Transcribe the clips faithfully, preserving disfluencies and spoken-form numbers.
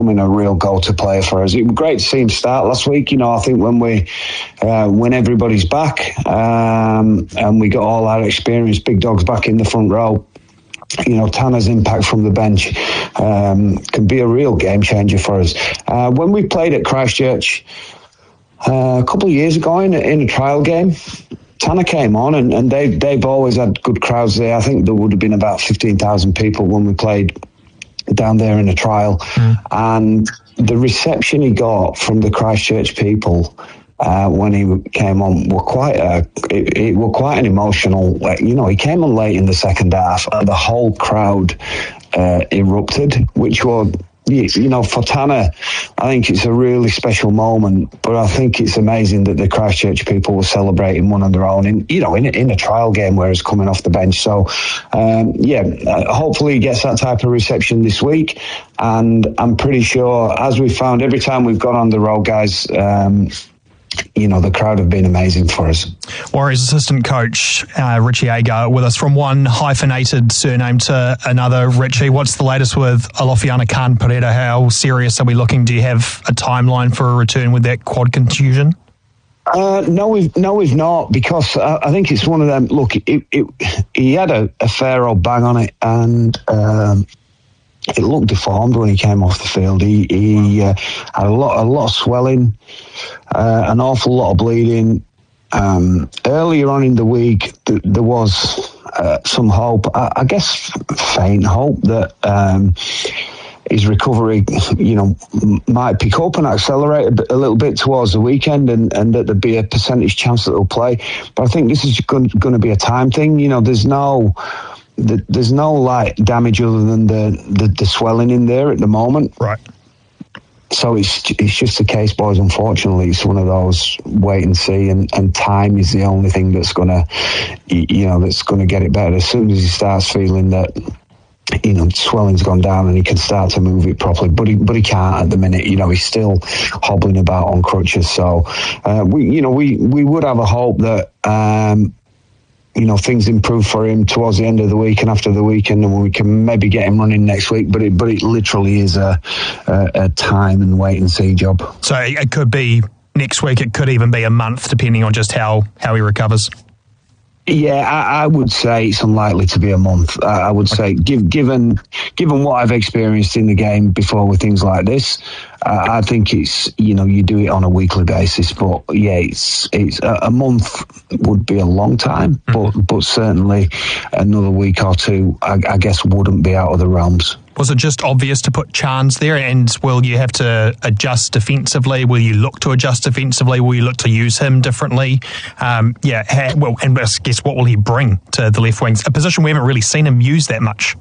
becoming a real go-to player for us. It was great to see him start last week. You know, I think when we, uh, when everybody's back um, and we got all our experience, big dogs back in the front row, you know, Tanner's impact from the bench um, can be a real game changer for us. Uh, when we played at Christchurch uh, a couple of years ago in a, in a trial game, Tanner came on, and, and they've, they've always had good crowds there. I think there would have been about fifteen thousand people when we played down there in a trial. Mm. And the reception he got from the Christchurch people uh, when he came on were quite a, it, it were quite an emotional, you know, he came on late in the second half and the whole crowd uh, erupted, which was, you know, for Tanner, I think it's a really special moment, but I think it's amazing that the Christchurch people were celebrating one on their own in, you know, in, in a trial game where he's coming off the bench. So, um, yeah, uh, hopefully he gets that type of reception this week. And I'm pretty sure, as we found every time we've gone on the road, guys, um, you know, the crowd have been amazing for us. Warriors assistant coach uh, Richie Agar with us, from one hyphenated surname to another. Richie, what's the latest with Alofiana Khan-Pereira? How serious are we looking? Do you have a timeline for a return with that quad contusion? Uh, no, we've no, we've not, because I, I think it's one of them. Look, it, it, he had a, a fair old bang on it, and um, it looked deformed when he came off the field. He, he uh, had a lot, a lot of swelling, uh, an awful lot of bleeding. Um, earlier on in the week, th- there was uh, some hope, I, I guess faint hope, that um, his recovery, you know, m- might pick up and accelerate a, bit, a little bit towards the weekend, and, and that there'd be a percentage chance that he'll play. But I think this is going to be a time thing. You know, there's no... There's no like damage other than the, the, the swelling in there at the moment. Right. So it's it's just a case, boys. Unfortunately, it's one of those wait and see, and, and time is the only thing that's gonna, you know, that's gonna get it better. As soon as he starts feeling that, you know, swelling's gone down and he can start to move it properly, but he but he can't at the minute. You know, he's still hobbling about on crutches. So uh, we, you know, we we would have a hope that. Um, you know, things improve for him towards the end of the week and after the weekend, and we can maybe get him running next week. But it, but it literally is a, a, a time and wait and see job. So it could be next week. It could even be a month, depending on just how, how he recovers. Yeah, I, I would say it's unlikely to be a month. I, I would say, give, given given what I've experienced in the game before with things like this, uh, I think it's, you know, you do it on a weekly basis. But yeah, it's it's a, a month would be a long time, mm-hmm. but but certainly another week or two, I, I guess, wouldn't be out of the realms. Was it just obvious to put Chance there, and will you have to adjust defensively? Will you look to adjust defensively? Will you look to use him differently? Um, yeah, ha, well, and I guess what will he bring to the left wings? A position we haven't really seen him use that much.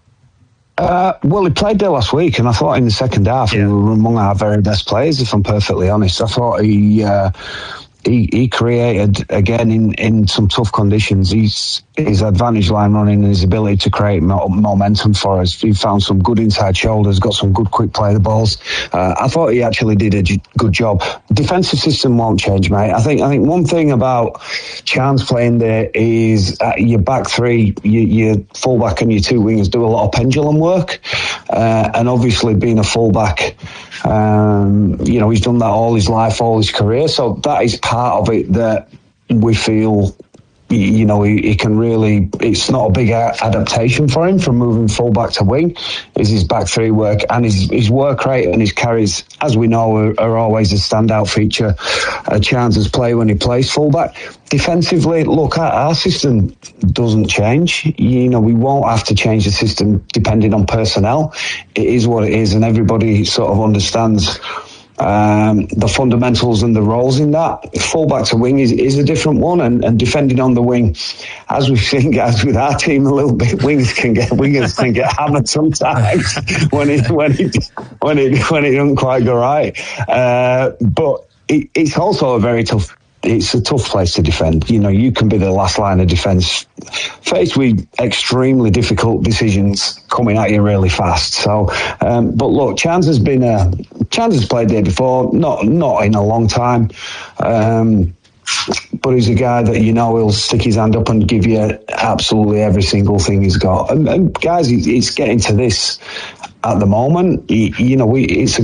Uh, well, he played there last week, and I thought in the second half yeah. he were among our very best players, if I'm perfectly honest. I thought he... Uh, He, he created, again, in, in some tough conditions, he's, his advantage line running and his ability to create mo- momentum for us. He found some good inside shoulders, got some good quick play the balls. Uh, I thought he actually did a g- good job. Defensive system won't change, mate. I think I think one thing about Chance playing there is uh, your back three, your, your fullback and your two wingers do a lot of pendulum work. Uh, and obviously being a fullback, um, you know, he's done that all his life, all his career. So that is part of it that we feel, you know, he, he can really, it's not a big adaptation for him from moving fullback to wing, is his back three work, and his, his work rate and his carries, as we know, are, are always a standout feature. A Chance's play when he plays fullback. Defensively, look, our, our system doesn't change. You know, we won't have to change the system depending on personnel. It is what it is, and everybody sort of understands Um, the fundamentals and the roles in that. Fullback to wing is, is a different one, and, and defending on the wing, as we've seen guys with our team a little bit, wingers can get wingers can get hammered sometimes when it when it when it when it doesn't quite go right. Uh, but it, it's also a very tough. It's a tough place to defend. You know, you can be the last line of defence, faced with extremely difficult decisions coming at you really fast. So, um, but look, Chance has been a Chance has played there before, not not in a long time, um, but he's a guy that you know he'll stick his hand up and give you absolutely every single thing he's got. And, and guys, it's getting to this. at the moment. You, you know, we, it's a